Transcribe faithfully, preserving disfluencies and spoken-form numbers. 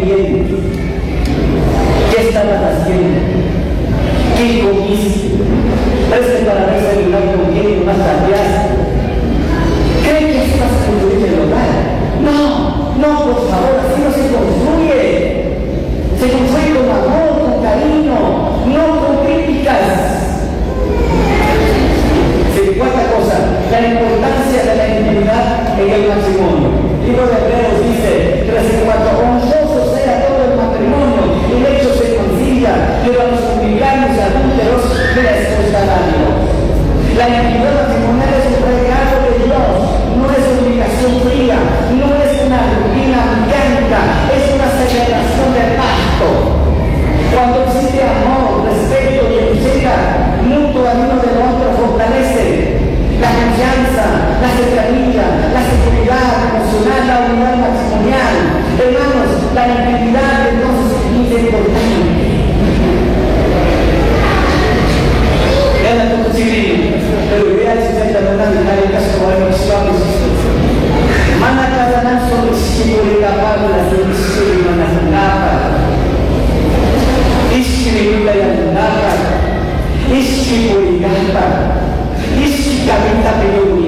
bien. ¿Qué estabas haciendo? ¿Qué comiste? Preste para ver si el lugar con quién más cambiaste. ¿Cree que estás construyendo el hogar? No, no, por favor, así no se construye. Se construye con amor, con cariño, no con críticas. Cuarta cosa, la importancia de la intimidad en el matrimonio. El libro de Hebreos dice, tres y cuatro, honroso sea todo el matrimonio, el hecho se concilla, pero a los publicanos y adúlteros les costará Dios. La intimidad matrimonial es un regalo de Dios, no es obligación fría, no es una rutina mecánica, es una celebración de pacto. Cuando existe amor, respeto y entrega mutuo al uno del otro, fortalece la confianza, la cercanía, la seguridad emocional, la unidad matrimonial. Hermanos, la intimidad entonces es muy importante. Vean a todos chiquillos, pero ideal es que la verdad de cada caso como hemos estado. Mana cada naso de siempre capaz de la solución y manajada. Ishi bila yang dapat, ishi puri gata, ishi kami tak perlu